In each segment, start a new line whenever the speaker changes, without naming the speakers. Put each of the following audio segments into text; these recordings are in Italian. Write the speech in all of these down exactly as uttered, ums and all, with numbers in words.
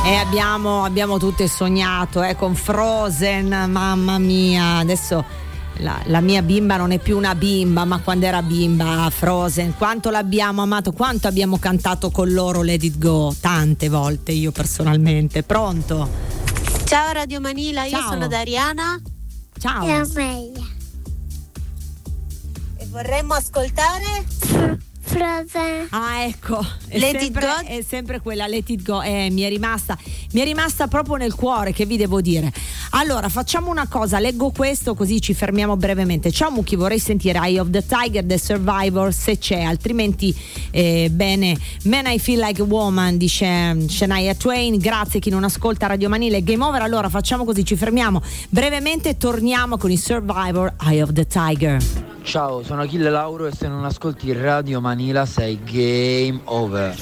E abbiamo, abbiamo tutte sognato eh, con Frozen, mamma mia, adesso la, la mia bimba non è più una bimba, ma quando era bimba Frozen, quanto l'abbiamo amato, quanto abbiamo cantato con loro Let It Go, tante volte io personalmente. Pronto?
Ciao Radio Manila, io
Ciao.
sono Dariana.
Ciao.
E Amelia. E vorremmo ascoltare Frozen.
Ah, ecco, è
Let It
sempre,
Go.
è sempre quella Let It Go. Eh, mi è rimasta, mi è rimasta proprio nel cuore, che vi devo dire. Allora, facciamo una cosa, leggo questo così ci fermiamo brevemente. Ciao Mucchi, vorrei sentire Eye of the Tiger, The Survivor, se c'è, altrimenti eh, bene. Man I Feel Like a Woman di Shania Twain. Grazie chi non ascolta Radio Manila e Game Over. Allora facciamo così, ci fermiamo brevemente e torniamo con il Survivor, Eye of the Tiger.
Ciao, sono Achille Lauro e se non ascolti Radio Manila sei Game Over.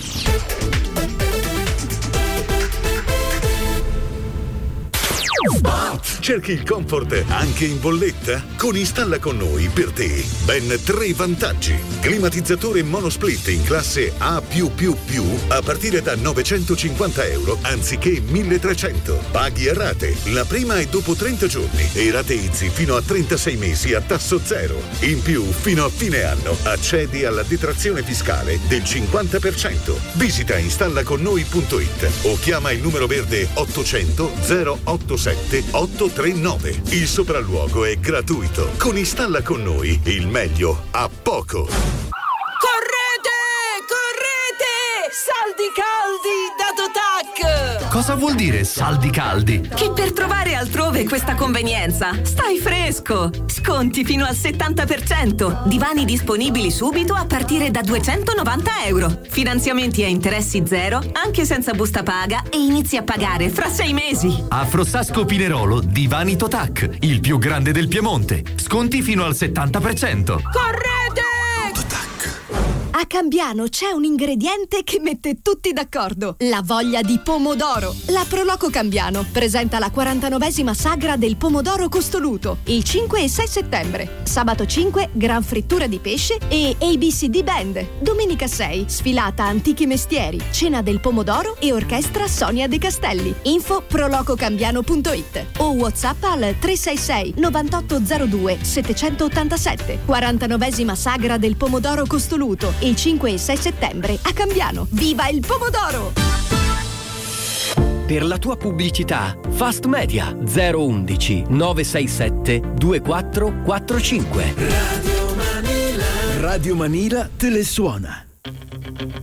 Cerchi il comfort anche in bolletta? Con Installa con noi per te ben tre vantaggi. Climatizzatore monosplit in classe A+++ a partire da novecentocinquanta euro anziché milletrecento. Paghi a rate. La prima è dopo trenta giorni e rateizzi fino a trentasei mesi a tasso zero. In più, fino a fine anno accedi alla detrazione fiscale del cinquanta per cento. Visita installaconnoi punto it o chiama il numero verde ottocento zero ottantasette ottocentotrentanove. Il sopralluogo è gratuito. Con Installa con noi il meglio a poco.
Correte! Correte! Saldi caldi da Totac!
Cosa vuol dire saldi caldi?
Che per trovare altrove questa convenienza stai fresco! Sconti fino al settanta per cento. Divani disponibili subito a partire da duecentonovanta euro. Finanziamenti a interessi zero, anche senza busta paga, e inizi a pagare fra sei mesi.
A Frossasco Pinerolo, Divani Totac, il più grande del Piemonte. Sconti fino al settanta per cento.
Correte!
A Cambiano c'è un ingrediente che mette tutti d'accordo: la voglia di pomodoro. La Proloco Cambiano presenta la quarantanovesima sagra del pomodoro costoluto il cinque e sei settembre. Sabato cinque, gran frittura di pesce e A B C D Band. Domenica sei, sfilata Antichi Mestieri, cena del pomodoro e orchestra Sonia De Castelli. Info prolococambiano punto it o WhatsApp al tre sei sei novantotto zero due settecentottantasette. quarantanovesima sagra del pomodoro costoluto il cinque e sei settembre a Cambiano. Viva il pomodoro!
Per la tua pubblicità, Fast Media zero undici nove sei sette due quattro quattro cinque.
Radio Manila. Radio Manila te le suona.